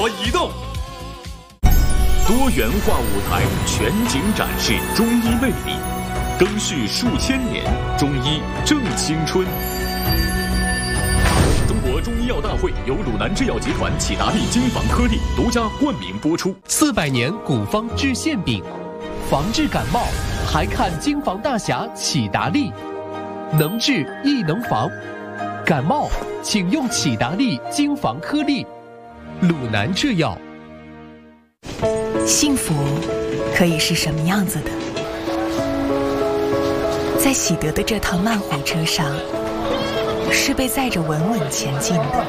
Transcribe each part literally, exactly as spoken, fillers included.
国移动。多元化舞台全景展示中医魅力，更续数千年，中医正青春。中国中医药大会由鲁南制药集团启达利精房颗粒独家冠名播出。 四百年古方治馅饼，防治感冒还看精房大侠启达利，能治亦能防。感冒请用启达利精房颗粒。鲁南制药。 幸福可以是什么样子的？在喜得的这趟慢火车上，是被载着稳稳前进的。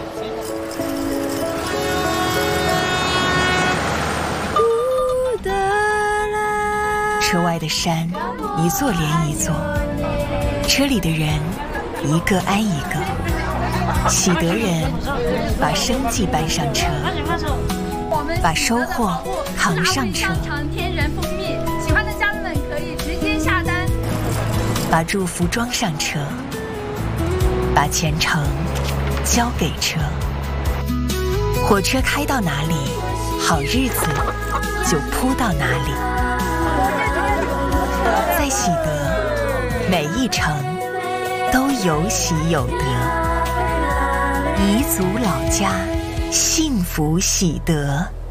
车外的山一座连一座，车里的人一个挨一个。喜得人把生计搬上车，把收获扛上车， 天然蜂蜜，喜欢的家人们可以直接下单。 把祝福装上车，把前程交给车。火车开到哪里，好日子就铺到哪里。在喜得，每一程都有喜有得。彝族老家，幸福喜得。